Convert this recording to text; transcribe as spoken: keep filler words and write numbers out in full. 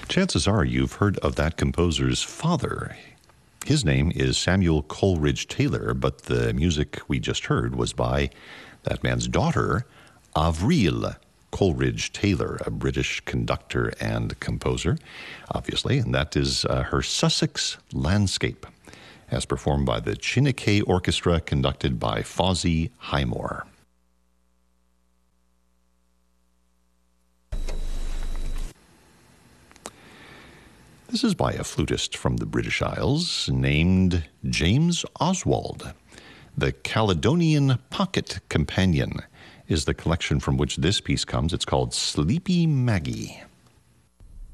Chances are you've heard of that composer's father. His name is Samuel Coleridge Taylor, but the music we just heard was by that man's daughter, Avril Coleridge Taylor, a British conductor and composer, obviously, and that is uh, her Sussex Landscape, as performed by the Chineke Orchestra, conducted by Fawzi Highmore. This is by a flutist from the British Isles named James Oswald. The Caledonian Pocket Companion is the collection from which this piece comes. It's called Sleepy Maggie.